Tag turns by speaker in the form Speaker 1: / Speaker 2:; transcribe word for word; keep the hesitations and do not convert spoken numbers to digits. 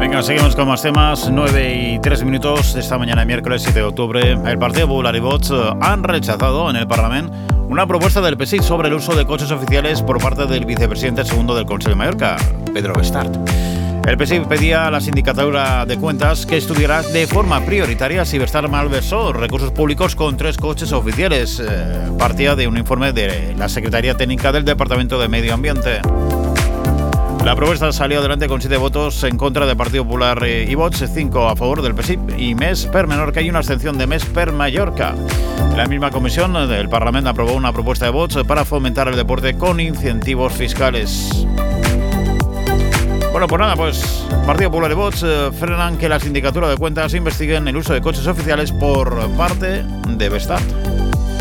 Speaker 1: Venga, seguimos con más temas. nueve y tres minutos de esta mañana, miércoles siete de octubre. El Partido Popular y Vox han rechazado en el Parlamento una propuesta del P S I sobre el uso de coches oficiales por parte del vicepresidente segundo del Consell de Mallorca, Pedro Bestart. El P S I pedía a la Sindicatura de Cuentas que estudiara de forma prioritaria si Bestart malversó recursos públicos con tres coches oficiales. Eh, partía de un informe de la Secretaría Técnica del Departamento de Medio Ambiente. La propuesta salió adelante con siete votos en contra del Partido Popular y Vox, cinco a favor del P S I y MES per Menorca y una abstención de MES per Mallorca. En la misma comisión del Parlamento aprobó una propuesta de Vox para fomentar el deporte con incentivos fiscales. Bueno, pues nada, pues Partido Popular y Vox eh, frenan que la Sindicatura de Cuentas investiguen el uso de coches oficiales por parte de Bestart.